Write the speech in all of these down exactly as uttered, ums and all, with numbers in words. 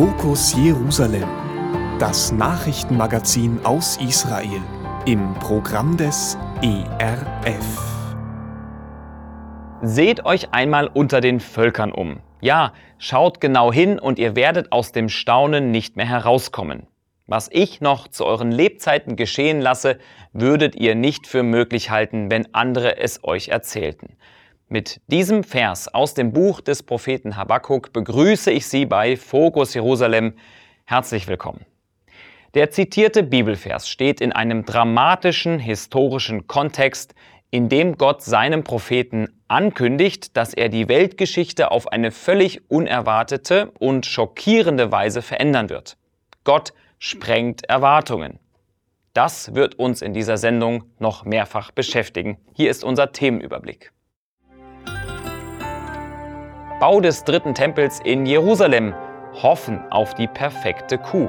Fokus Jerusalem, das Nachrichtenmagazin aus Israel im Programm des E R F. Seht euch einmal unter den Völkern um. Ja, schaut genau hin und ihr werdet aus dem Staunen nicht mehr herauskommen. Was ich noch zu euren Lebzeiten geschehen lasse, würdet ihr nicht für möglich halten, wenn andere es euch erzählten. Mit diesem Vers aus dem Buch des Propheten Habakuk begrüße ich Sie bei Fokus Jerusalem. Herzlich willkommen. Der zitierte Bibelvers steht in einem dramatischen historischen Kontext, in dem Gott seinem Propheten ankündigt, dass er die Weltgeschichte auf eine völlig unerwartete und schockierende Weise verändern wird. Gott sprengt Erwartungen. Das wird uns in dieser Sendung noch mehrfach beschäftigen. Hier ist unser Themenüberblick. Bau des dritten Tempels in Jerusalem. Hoffen auf die perfekte Kuh.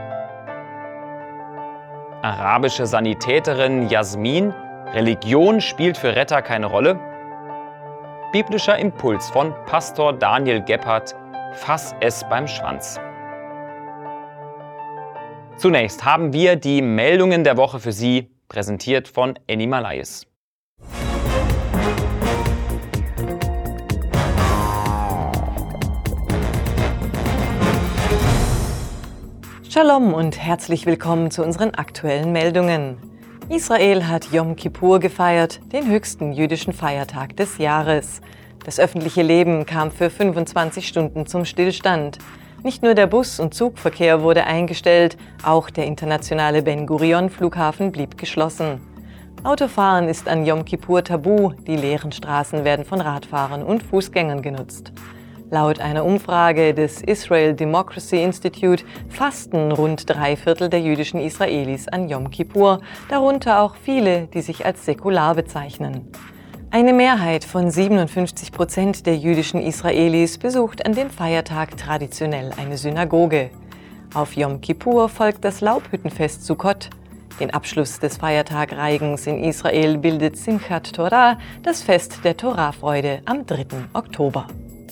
Arabische Sanitäterin Jasmin. Religion spielt für Retter keine Rolle. Biblischer Impuls von Pastor Daniel Gebhardt. Fass es beim Schwanz. Zunächst haben wir die Meldungen der Woche für Sie, präsentiert von Enny Malayes. Shalom und herzlich willkommen zu unseren aktuellen Meldungen. Israel hat Yom Kippur gefeiert, den höchsten jüdischen Feiertag des Jahres. Das öffentliche Leben kam für fünfundzwanzig Stunden zum Stillstand. Nicht nur der Bus- und Zugverkehr wurde eingestellt, auch der internationale Ben-Gurion-Flughafen blieb geschlossen. Autofahren ist an Yom Kippur tabu, die leeren Straßen werden von Radfahrern und Fußgängern genutzt. Laut einer Umfrage des Israel Democracy Institute fasten rund drei Viertel der jüdischen Israelis an Yom Kippur, darunter auch viele, die sich als säkular bezeichnen. Eine Mehrheit von siebenundfünfzig Prozent der jüdischen Israelis besucht an dem Feiertag traditionell eine Synagoge. Auf Yom Kippur folgt das Laubhüttenfest Sukkot. Den Abschluss des Feiertagreigens in Israel bildet Simchat Torah, das Fest der Torahfreude am dritten Oktober.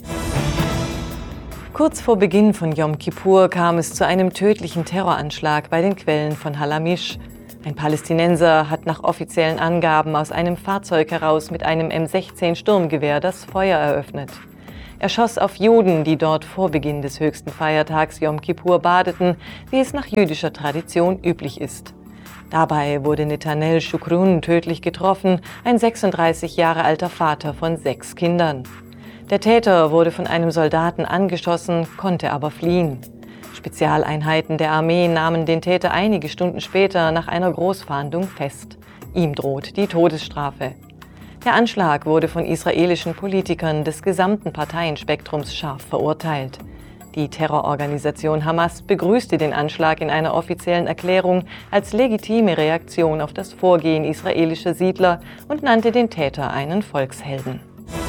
Kurz vor Beginn von Yom Kippur kam es zu einem tödlichen Terroranschlag bei den Quellen von Halamish. Ein Palästinenser hat nach offiziellen Angaben aus einem Fahrzeug heraus mit einem M sechzehn Sturmgewehr das Feuer eröffnet. Er schoss auf Juden, die dort vor Beginn des höchsten Feiertags Yom Kippur badeten, wie es nach jüdischer Tradition üblich ist. Dabei wurde Netanel Shukrun tödlich getroffen, ein sechsunddreißig Jahre alter Vater von sechs Kindern. Der Täter wurde von einem Soldaten angeschossen, konnte aber fliehen. Spezialeinheiten der Armee nahmen den Täter einige Stunden später nach einer Großfahndung fest. Ihm droht die Todesstrafe. Der Anschlag wurde von israelischen Politikern des gesamten Parteienspektrums scharf verurteilt. Die Terrororganisation Hamas begrüßte den Anschlag in einer offiziellen Erklärung als legitime Reaktion auf das Vorgehen israelischer Siedler und nannte den Täter einen Volkshelden.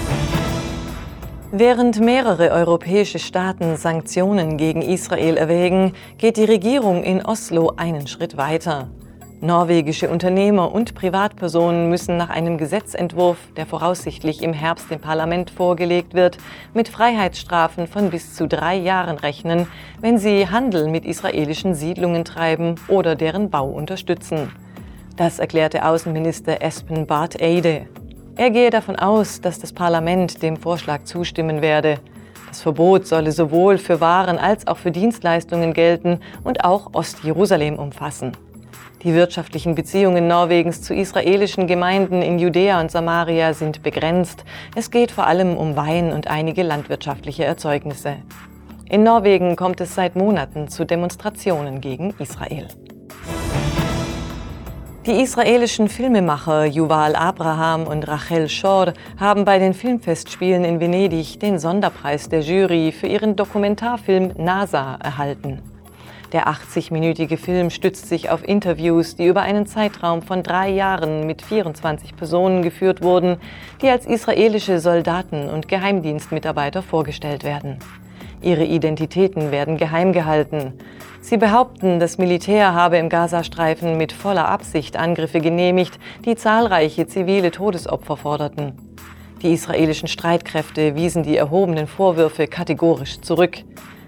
Während mehrere europäische Staaten Sanktionen gegen Israel erwägen, geht die Regierung in Oslo einen Schritt weiter. Norwegische Unternehmer und Privatpersonen müssen nach einem Gesetzentwurf, der voraussichtlich im Herbst dem Parlament vorgelegt wird, mit Freiheitsstrafen von bis zu drei Jahren rechnen, wenn sie Handel mit israelischen Siedlungen treiben oder deren Bau unterstützen. Das erklärte Außenminister Espen Barth Eide. Er gehe davon aus, dass das Parlament dem Vorschlag zustimmen werde. Das Verbot solle sowohl für Waren als auch für Dienstleistungen gelten und auch Ostjerusalem umfassen. Die wirtschaftlichen Beziehungen Norwegens zu israelischen Gemeinden in Judäa und Samaria sind begrenzt. Es geht vor allem um Wein und einige landwirtschaftliche Erzeugnisse. In Norwegen kommt es seit Monaten zu Demonstrationen gegen Israel. Die israelischen Filmemacher Yuval Abraham und Rachel Shor haben bei den Filmfestspielen in Venedig den Sonderpreis der Jury für ihren Dokumentarfilm NASA erhalten. Der achtzigminütige Film stützt sich auf Interviews, die über einen Zeitraum von drei Jahren mit vierundzwanzig Personen geführt wurden, die als israelische Soldaten und Geheimdienstmitarbeiter vorgestellt werden. Ihre Identitäten werden geheim gehalten. Sie behaupten, das Militär habe im Gazastreifen mit voller Absicht Angriffe genehmigt, die zahlreiche zivile Todesopfer forderten. Die israelischen Streitkräfte wiesen die erhobenen Vorwürfe kategorisch zurück.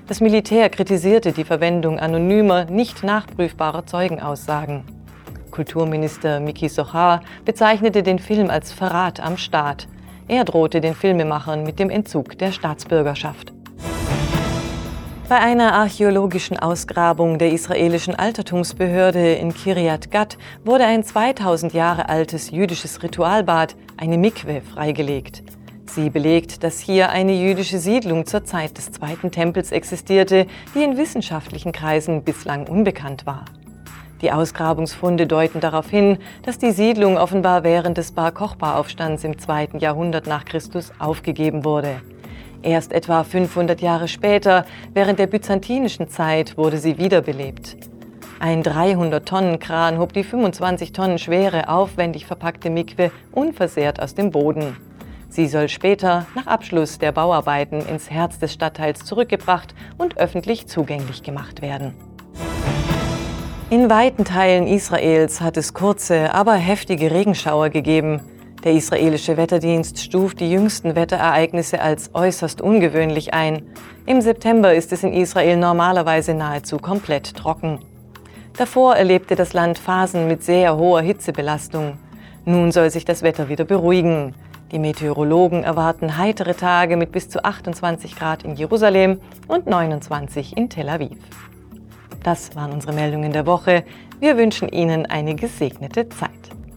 Das Militär kritisierte die Verwendung anonymer, nicht nachprüfbarer Zeugenaussagen. Kulturminister Miki Zohar bezeichnete den Film als Verrat am Staat. Er drohte den Filmemachern mit dem Entzug der Staatsbürgerschaft. Bei einer archäologischen Ausgrabung der israelischen Altertumsbehörde in Kiryat Gat wurde ein zweitausend Jahre altes jüdisches Ritualbad, eine Mikwe, freigelegt. Sie belegt, dass hier eine jüdische Siedlung zur Zeit des Zweiten Tempels existierte, die in wissenschaftlichen Kreisen bislang unbekannt war. Die Ausgrabungsfunde deuten darauf hin, dass die Siedlung offenbar während des Bar Kochba-Aufstands im zweiten Jahrhundert nach Christus aufgegeben wurde. Erst etwa fünfhundert Jahre später, während der byzantinischen Zeit, wurde sie wiederbelebt. Ein dreihundert-Tonnen-Kran hob die fünfundzwanzig Tonnen schwere, aufwendig verpackte Mikwe unversehrt aus dem Boden. Sie soll später, nach Abschluss der Bauarbeiten, ins Herz des Stadtteils zurückgebracht und öffentlich zugänglich gemacht werden. In weiten Teilen Israels hat es kurze, aber heftige Regenschauer gegeben. Der israelische Wetterdienst stuft die jüngsten Wetterereignisse als äußerst ungewöhnlich ein. Im September ist es in Israel normalerweise nahezu komplett trocken. Davor erlebte das Land Phasen mit sehr hoher Hitzebelastung. Nun soll sich das Wetter wieder beruhigen. Die Meteorologen erwarten heitere Tage mit bis zu achtundzwanzig Grad in Jerusalem und neunundzwanzig in Tel Aviv. Das waren unsere Meldungen der Woche. Wir wünschen Ihnen eine gesegnete Zeit.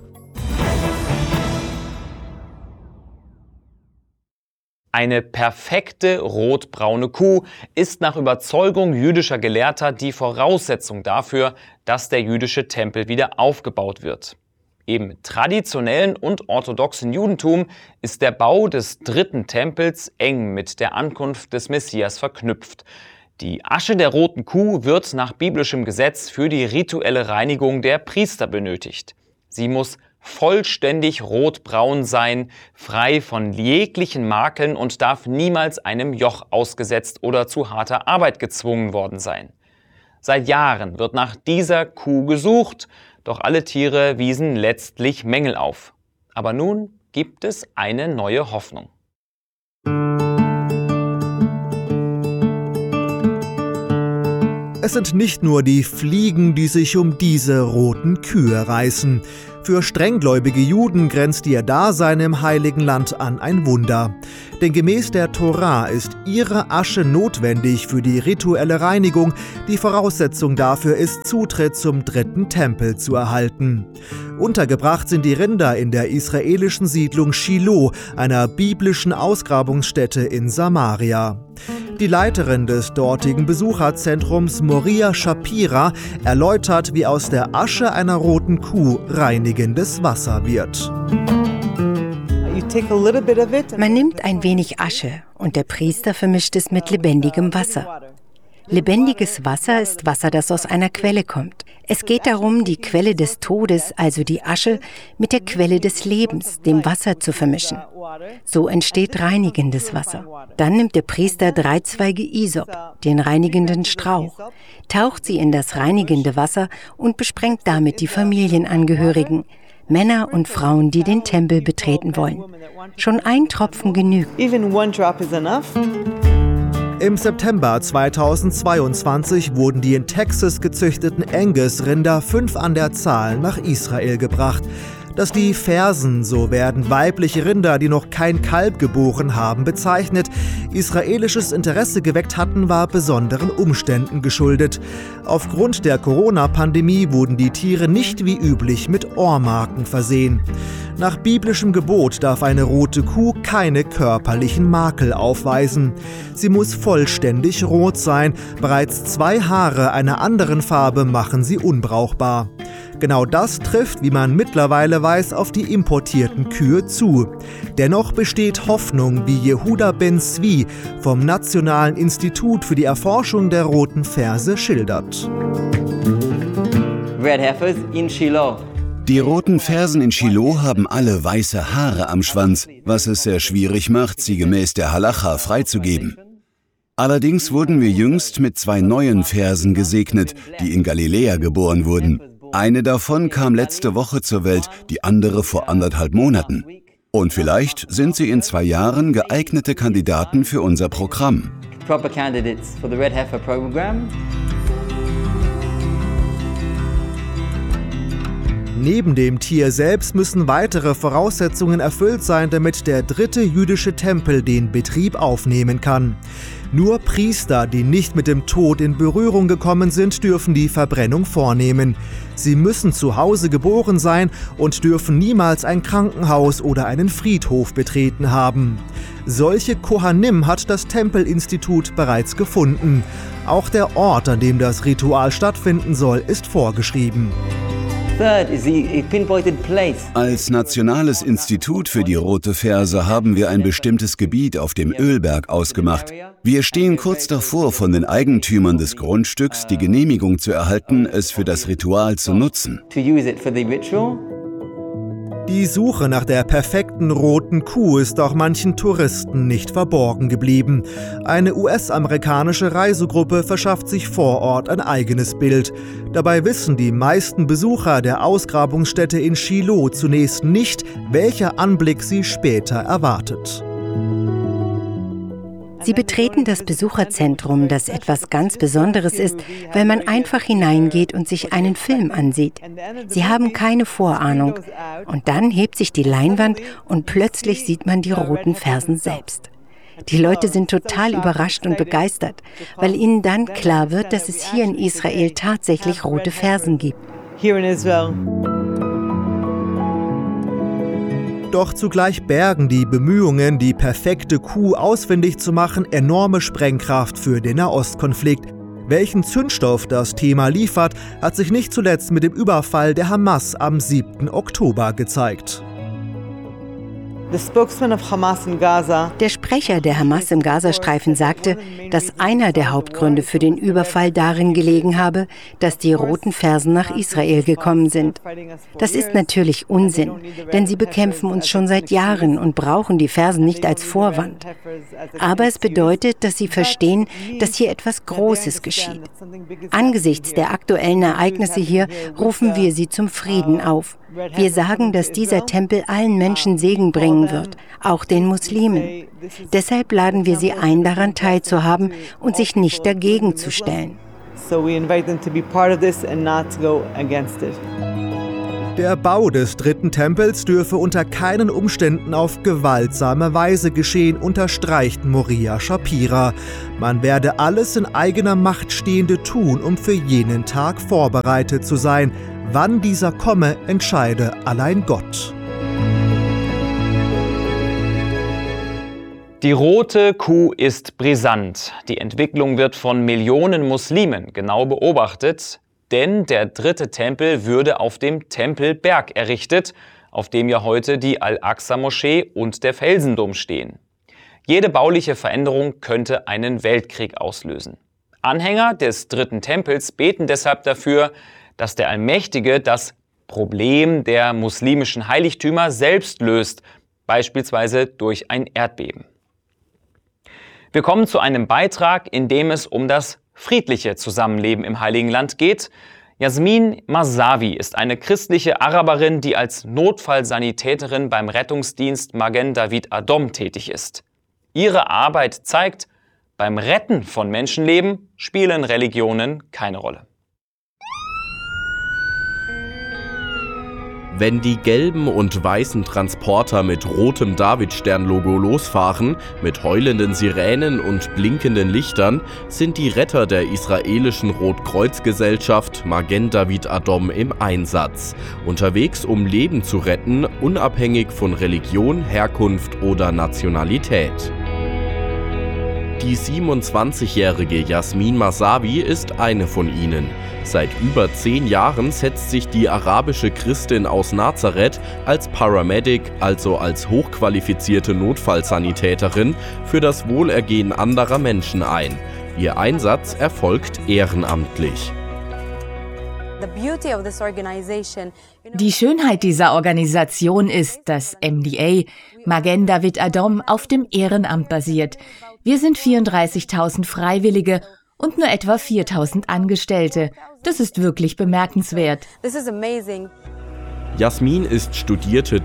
Eine perfekte rotbraune Kuh ist nach Überzeugung jüdischer Gelehrter die Voraussetzung dafür, dass der jüdische Tempel wieder aufgebaut wird. Im traditionellen und orthodoxen Judentum ist der Bau des dritten Tempels eng mit der Ankunft des Messias verknüpft. Die Asche der roten Kuh wird nach biblischem Gesetz für die rituelle Reinigung der Priester benötigt. Sie muss vollständig rotbraun sein, frei von jeglichen Makeln und darf niemals einem Joch ausgesetzt oder zu harter Arbeit gezwungen worden sein. Seit Jahren wird nach dieser Kuh gesucht, doch alle Tiere wiesen letztlich Mängel auf. Aber nun gibt es eine neue Hoffnung. Es sind nicht nur die Fliegen, die sich um diese roten Kühe reißen. Für strenggläubige Juden grenzt ihr Dasein im Heiligen Land an ein Wunder. Denn gemäß der Tora ist ihre Asche notwendig für die rituelle Reinigung. Die Voraussetzung dafür ist, Zutritt zum dritten Tempel zu erhalten. Untergebracht sind die Rinder in der israelischen Siedlung Shiloh, einer biblischen Ausgrabungsstätte in Samaria. Die Leiterin des dortigen Besucherzentrums, Moria Shapira, erläutert, wie aus der Asche einer roten Kuh reinigendes Wasser wird. Man nimmt ein wenig Asche und der Priester vermischt es mit lebendigem Wasser. Lebendiges Wasser ist Wasser, das aus einer Quelle kommt. Es geht darum, die Quelle des Todes, also die Asche, mit der Quelle des Lebens, dem Wasser, zu vermischen. So entsteht reinigendes Wasser. Dann nimmt der Priester drei Zweige Isop, den reinigenden Strauch, taucht sie in das reinigende Wasser und besprengt damit die Familienangehörigen, Männer und Frauen, die den Tempel betreten wollen. Schon ein Tropfen genügt. Im September zweitausendzweiundzwanzig wurden die in Texas gezüchteten Angus-Rinder fünf an der Zahl nach Israel gebracht. Dass die Fersen, so werden weibliche Rinder, die noch kein Kalb geboren haben, bezeichnet, israelisches Interesse geweckt hatten, war besonderen Umständen geschuldet. Aufgrund der Corona-Pandemie wurden die Tiere nicht wie üblich mit Ohrmarken versehen. Nach biblischem Gebot darf eine rote Kuh keine körperlichen Makel aufweisen. Sie muss vollständig rot sein, bereits zwei Haare einer anderen Farbe machen sie unbrauchbar. Genau das trifft, wie man mittlerweile weiß, auf die importierten Kühe zu. Dennoch besteht Hoffnung, wie Yehuda Ben Zvi vom Nationalen Institut für die Erforschung der roten Ferse schildert. Red heifers in Shiloh. Die roten Fersen in Shiloh haben alle weiße Haare am Schwanz, was es sehr schwierig macht, sie gemäß der Halacha freizugeben. Allerdings wurden wir jüngst mit zwei neuen Fersen gesegnet, die in Galiläa geboren wurden. Eine davon kam letzte Woche zur Welt, die andere vor anderthalb Monaten. Und vielleicht sind sie in zwei Jahren geeignete Kandidaten für unser Programm. proper candidates for the Red Heifer program. Neben dem Tier selbst müssen weitere Voraussetzungen erfüllt sein, damit der dritte jüdische Tempel den Betrieb aufnehmen kann. Nur Priester, die nicht mit dem Tod in Berührung gekommen sind, dürfen die Verbrennung vornehmen. Sie müssen zu Hause geboren sein und dürfen niemals ein Krankenhaus oder einen Friedhof betreten haben. Solche Kohanim hat das Tempelinstitut bereits gefunden. Auch der Ort, an dem das Ritual stattfinden soll, ist vorgeschrieben. Als Nationales Institut für die Rote Ferse haben wir ein bestimmtes Gebiet auf dem Ölberg ausgemacht. Wir stehen kurz davor, von den Eigentümern des Grundstücks die Genehmigung zu erhalten, es für das Ritual zu nutzen. Die Suche nach der perfekten roten Kuh ist auch manchen Touristen nicht verborgen geblieben. Eine U S-amerikanische Reisegruppe verschafft sich vor Ort ein eigenes Bild. Dabei wissen die meisten Besucher der Ausgrabungsstätte in Shiloh zunächst nicht, welcher Anblick sie später erwartet. Sie betreten das Besucherzentrum, das etwas ganz Besonderes ist, weil man einfach hineingeht und sich einen Film ansieht. Sie haben keine Vorahnung. Und dann hebt sich die Leinwand und plötzlich sieht man die roten Fersen selbst. Die Leute sind total überrascht und begeistert, weil ihnen dann klar wird, dass es hier in Israel tatsächlich rote Fersen gibt. Doch zugleich bergen die Bemühungen, die perfekte Kuh ausfindig zu machen, enorme Sprengkraft für den Nahostkonflikt. Welchen Zündstoff das Thema liefert, hat sich nicht zuletzt mit dem Überfall der Hamas am siebten Oktober gezeigt. Der Sprecher der Hamas im Gazastreifen sagte, dass einer der Hauptgründe für den Überfall darin gelegen habe, dass die roten Fersen nach Israel gekommen sind. Das ist natürlich Unsinn, denn sie bekämpfen uns schon seit Jahren und brauchen die Fersen nicht als Vorwand. Aber es bedeutet, dass sie verstehen, dass hier etwas Großes geschieht. Angesichts der aktuellen Ereignisse hier rufen wir sie zum Frieden auf. Wir sagen, dass dieser Tempel allen Menschen Segen bringen wird, auch den Muslimen. Deshalb laden wir sie ein, daran teilzuhaben und sich nicht dagegen zu stellen. Der Bau des dritten Tempels dürfe unter keinen Umständen auf gewaltsame Weise geschehen, unterstreicht Moria Shapira. Man werde alles in eigener Macht Stehende tun, um für jenen Tag vorbereitet zu sein. Wann dieser komme, entscheide allein Gott. Die rote Kuh ist brisant. Die Entwicklung wird von Millionen Muslimen genau beobachtet, denn der dritte Tempel würde auf dem Tempelberg errichtet, auf dem ja heute die Al-Aqsa-Moschee und der Felsendom stehen. Jede bauliche Veränderung könnte einen Weltkrieg auslösen. Anhänger des dritten Tempels beten deshalb dafür, dass der Allmächtige das Problem der muslimischen Heiligtümer selbst löst, beispielsweise durch ein Erdbeben. Wir kommen zu einem Beitrag, in dem es um das friedliche Zusammenleben im Heiligen Land geht. Yasmin Masawi ist eine christliche Araberin, die als Notfallsanitäterin beim Rettungsdienst Magen David Adom tätig ist. Ihre Arbeit zeigt, beim Retten von Menschenleben spielen Religionen keine Rolle. Wenn die gelben und weißen Transporter mit rotem Davidstern-Logo losfahren, mit heulenden Sirenen und blinkenden Lichtern, sind die Retter der israelischen Rotkreuzgesellschaft Magen David Adom im Einsatz. Unterwegs, um Leben zu retten, unabhängig von Religion, Herkunft oder Nationalität. Die siebenundzwanzigjährige Yasmin Masawi ist eine von ihnen. Seit über zehn Jahren setzt sich die arabische Christin aus Nazareth als Paramedic, also als hochqualifizierte Notfallsanitäterin, für das Wohlergehen anderer Menschen ein. Ihr Einsatz erfolgt ehrenamtlich. Die Schönheit dieser Organisation ist, dass M D A, Magen David Adom, auf dem Ehrenamt basiert. Wir sind vierunddreißigtausend Freiwillige und nur etwa viertausend Angestellte. Das ist wirklich bemerkenswert. Yasmin ist studierte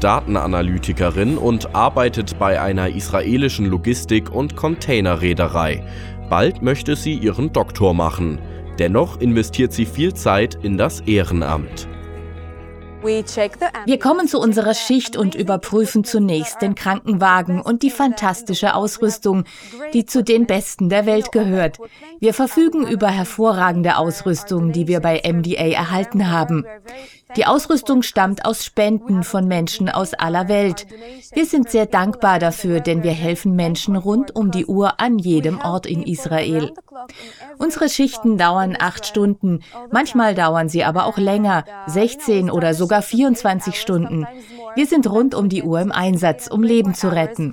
Datenanalytikerin und arbeitet bei einer israelischen Logistik- und Containerreederei. Bald möchte sie ihren Doktor machen. Dennoch investiert sie viel Zeit in das Ehrenamt. Wir kommen zu unserer Schicht und überprüfen zunächst den Krankenwagen und die fantastische Ausrüstung, die zu den besten der Welt gehört. Wir verfügen über hervorragende Ausrüstung, die wir bei M D A erhalten haben. Die Ausrüstung stammt aus Spenden von Menschen aus aller Welt. Wir sind sehr dankbar dafür, denn wir helfen Menschen rund um die Uhr an jedem Ort in Israel. Unsere Schichten dauern acht Stunden, manchmal dauern sie aber auch länger, sechzehn oder sogar vierundzwanzig Stunden. Wir sind rund um die Uhr im Einsatz, um Leben zu retten.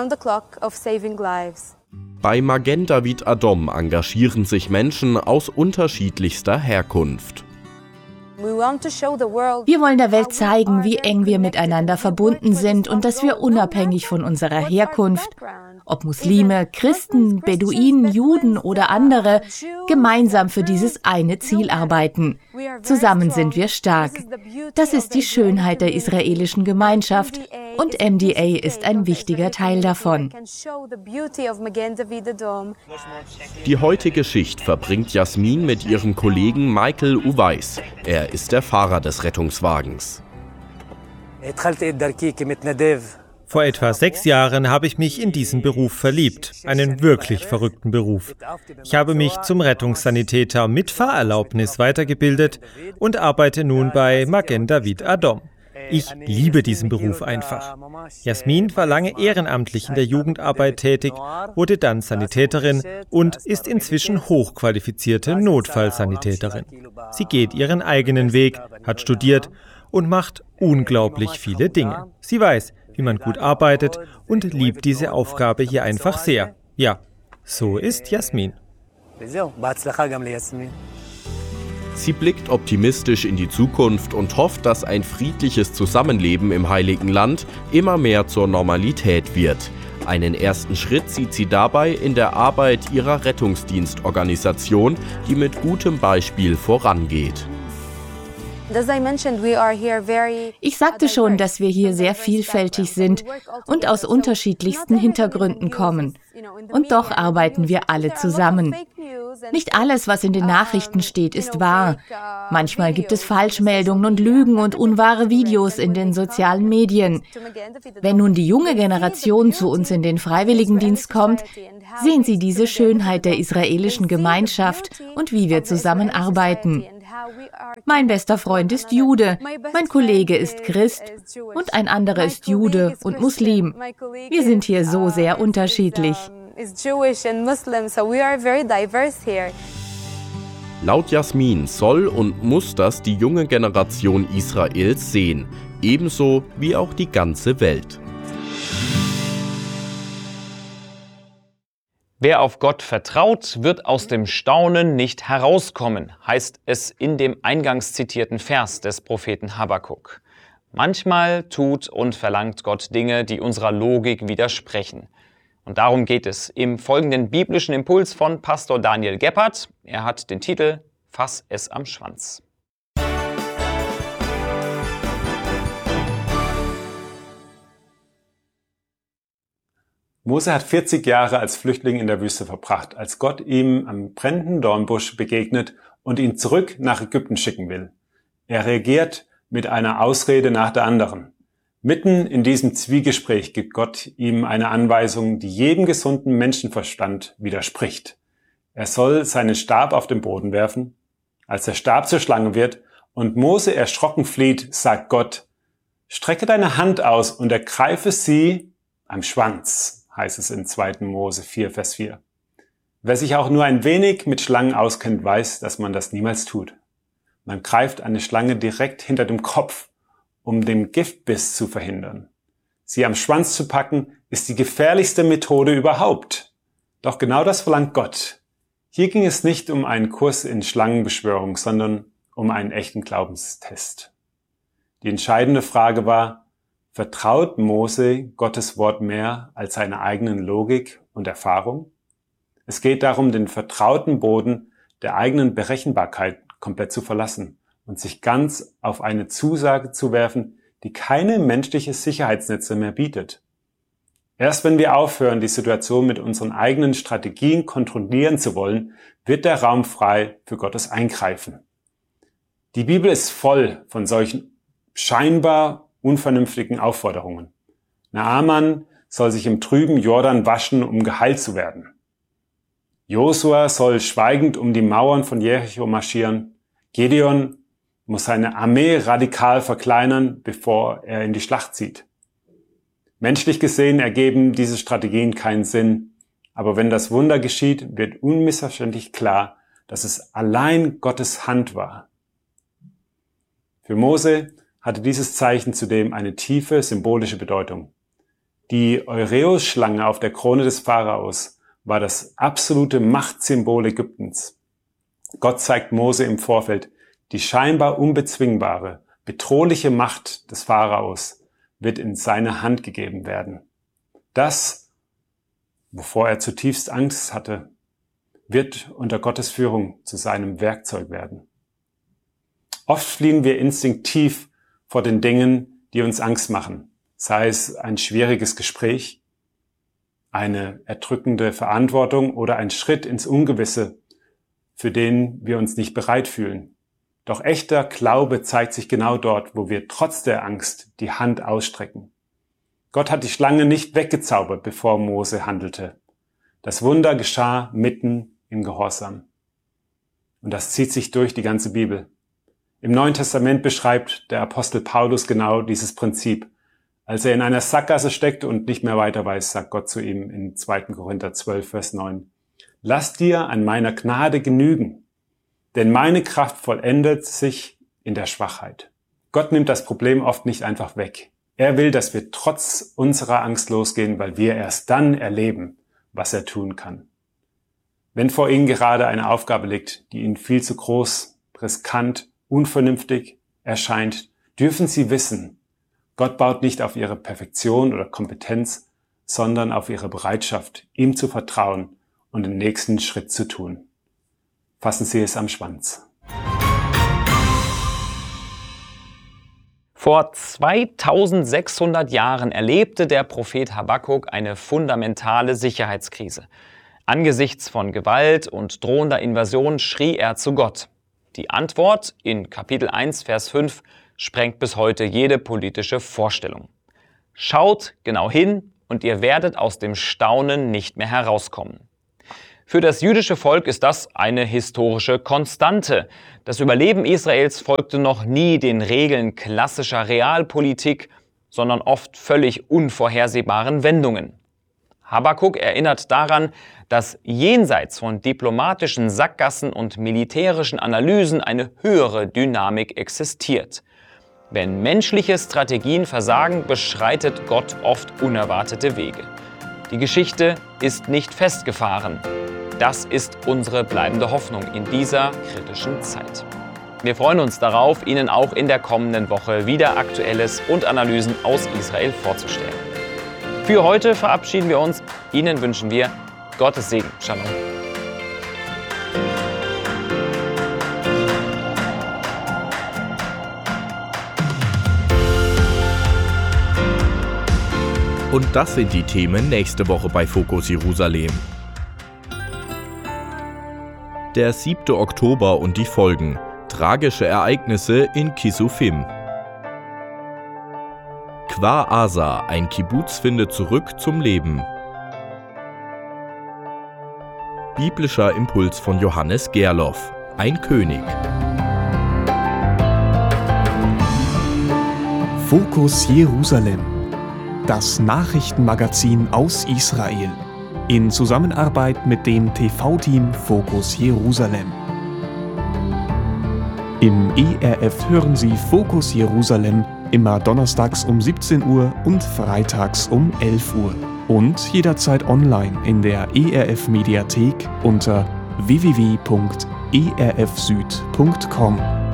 Bei Magen David Adom engagieren sich Menschen aus unterschiedlichster Herkunft. Wir wollen der Welt zeigen, wie eng wir miteinander verbunden sind und dass wir unabhängig von unserer Herkunft, ob Muslime, Christen, Beduinen, Juden oder andere, gemeinsam für dieses eine Ziel arbeiten. Zusammen sind wir stark. Das ist die Schönheit der israelischen Gemeinschaft und M D A ist ein wichtiger Teil davon. Die heutige Schicht verbringt Jasmin mit ihrem Kollegen Michael Uwais. Er ist der Fahrer des Rettungswagens. Vor etwa sechs Jahren habe ich mich in diesen Beruf verliebt, einen wirklich verrückten Beruf. Ich habe mich zum Rettungssanitäter mit Fahrerlaubnis weitergebildet und arbeite nun bei Magen David Adom. Ich liebe diesen Beruf einfach. Jasmin war lange ehrenamtlich in der Jugendarbeit tätig, wurde dann Sanitäterin und ist inzwischen hochqualifizierte Notfallsanitäterin. Sie geht ihren eigenen Weg, hat studiert und macht unglaublich viele Dinge. Sie weiß, wie man gut arbeitet und liebt diese Aufgabe hier einfach sehr. Ja, so ist Jasmin. Sie blickt optimistisch in die Zukunft und hofft, dass ein friedliches Zusammenleben im Heiligen Land immer mehr zur Normalität wird. Einen ersten Schritt sieht sie dabei in der Arbeit ihrer Rettungsdienstorganisation, die mit gutem Beispiel vorangeht. Ich sagte schon, dass wir hier sehr vielfältig sind und aus unterschiedlichsten Hintergründen kommen. Und doch arbeiten wir alle zusammen. Nicht alles, was in den Nachrichten steht, ist wahr. Manchmal gibt es Falschmeldungen und Lügen und unwahre Videos in den sozialen Medien. Wenn nun die junge Generation zu uns in den Freiwilligendienst kommt, sehen sie diese Schönheit der israelischen Gemeinschaft und wie wir zusammenarbeiten. Mein bester Freund ist Jude, mein Kollege ist Christ und ein anderer ist Jude und Muslim. Wir sind hier so sehr unterschiedlich. Laut Jasmin soll und muss das die junge Generation Israels sehen, ebenso wie auch die ganze Welt. Wer auf Gott vertraut, wird aus dem Staunen nicht herauskommen, heißt es in dem eingangs zitierten Vers des Propheten Habakuk. Manchmal tut und verlangt Gott Dinge, die unserer Logik widersprechen. Und darum geht es im folgenden biblischen Impuls von Pastor Daniel Gebhardt. Er hat den Titel Fass es am Schwanz. Mose hat vierzig Jahre als Flüchtling in der Wüste verbracht, als Gott ihm am brennenden Dornbusch begegnet und ihn zurück nach Ägypten schicken will. Er reagiert mit einer Ausrede nach der anderen. Mitten in diesem Zwiegespräch gibt Gott ihm eine Anweisung, die jedem gesunden Menschenverstand widerspricht. Er soll seinen Stab auf den Boden werfen. Als der Stab zur Schlange wird und Mose erschrocken flieht, sagt Gott: Strecke deine Hand aus und ergreife sie am Schwanz, heißt es in zweiten Mose vier, Vers vier. Wer sich auch nur ein wenig mit Schlangen auskennt, weiß, dass man das niemals tut. Man greift eine Schlange direkt hinter dem Kopf, um den Giftbiss zu verhindern. Sie am Schwanz zu packen, ist die gefährlichste Methode überhaupt. Doch genau das verlangt Gott. Hier ging es nicht um einen Kurs in Schlangenbeschwörung, sondern um einen echten Glaubenstest. Die entscheidende Frage war: Vertraut Mose Gottes Wort mehr als seiner eigenen Logik und Erfahrung? Es geht darum, den vertrauten Boden der eigenen Berechenbarkeit komplett zu verlassen und sich ganz auf eine Zusage zu werfen, die keine menschliche Sicherheitsnetze mehr bietet. Erst wenn wir aufhören, die Situation mit unseren eigenen Strategien kontrollieren zu wollen, wird der Raum frei für Gottes Eingreifen. Die Bibel ist voll von solchen scheinbar unvernünftigen Aufforderungen. Naaman soll sich im trüben Jordan waschen, um geheilt zu werden. Josua soll schweigend um die Mauern von Jericho marschieren. Gideon muss seine Armee radikal verkleinern, bevor er in die Schlacht zieht. Menschlich gesehen ergeben diese Strategien keinen Sinn, aber wenn das Wunder geschieht, wird unmissverständlich klar, dass es allein Gottes Hand war. Für Mose hatte dieses Zeichen zudem eine tiefe symbolische Bedeutung. Die Eureus-Schlange auf der Krone des Pharaos war das absolute Machtsymbol Ägyptens. Gott zeigt Mose im Vorfeld, die scheinbar unbezwingbare, bedrohliche Macht des Pharaos wird in seine Hand gegeben werden. Das, wovor er zutiefst Angst hatte, wird unter Gottes Führung zu seinem Werkzeug werden. Oft fliehen wir instinktiv vor den Dingen, die uns Angst machen, sei es ein schwieriges Gespräch, eine erdrückende Verantwortung oder ein Schritt ins Ungewisse, für den wir uns nicht bereit fühlen. Doch echter Glaube zeigt sich genau dort, wo wir trotz der Angst die Hand ausstrecken. Gott hat die Schlange nicht weggezaubert, bevor Mose handelte. Das Wunder geschah mitten im Gehorsam. Und das zieht sich durch die ganze Bibel. Im Neuen Testament beschreibt der Apostel Paulus genau dieses Prinzip. Als er in einer Sackgasse steckt und nicht mehr weiter weiß, sagt Gott zu ihm in zweiter Korinther zwölf, Vers neun. Lass dir an meiner Gnade genügen, denn meine Kraft vollendet sich in der Schwachheit. Gott nimmt das Problem oft nicht einfach weg. Er will, dass wir trotz unserer Angst losgehen, weil wir erst dann erleben, was er tun kann. Wenn vor Ihnen gerade eine Aufgabe liegt, die Ihnen viel zu groß, riskant, unvernünftig erscheint, dürfen Sie wissen, Gott baut nicht auf Ihre Perfektion oder Kompetenz, sondern auf Ihre Bereitschaft, ihm zu vertrauen und den nächsten Schritt zu tun. Fassen Sie es am Schwanz. Vor zweitausendsechshundert Jahren erlebte der Prophet Habakuk eine fundamentale Sicherheitskrise. Angesichts von Gewalt und drohender Invasion schrie er zu Gott. Die Antwort in Kapitel eins, Vers fünf sprengt bis heute jede politische Vorstellung. Schaut genau hin und ihr werdet aus dem Staunen nicht mehr herauskommen. Für das jüdische Volk ist das eine historische Konstante. Das Überleben Israels folgte noch nie den Regeln klassischer Realpolitik, sondern oft völlig unvorhersehbaren Wendungen. Habakuk erinnert daran, dass jenseits von diplomatischen Sackgassen und militärischen Analysen eine höhere Dynamik existiert. Wenn menschliche Strategien versagen, beschreitet Gott oft unerwartete Wege. Die Geschichte ist nicht festgefahren. Das ist unsere bleibende Hoffnung in dieser kritischen Zeit. Wir freuen uns darauf, Ihnen auch in der kommenden Woche wieder Aktuelles und Analysen aus Israel vorzustellen. Für heute verabschieden wir uns. Ihnen wünschen wir Gottes Segen. Shalom. Und das sind die Themen nächste Woche bei Fokus Jerusalem. Der siebte Oktober und die Folgen. Tragische Ereignisse in Kisufim. Kfar Aza, ein Kibbuz findet zurück zum Leben. Biblischer Impuls von Johannes Gerloff. Ein König. Fokus Jerusalem. Das Nachrichtenmagazin aus Israel. In Zusammenarbeit mit dem T V-Team Fokus Jerusalem. Im E R F hören Sie Fokus Jerusalem immer donnerstags um siebzehn Uhr und freitags um elf Uhr. Und jederzeit online in der E R F-Mediathek unter w w w punkt e r f süd punkt com.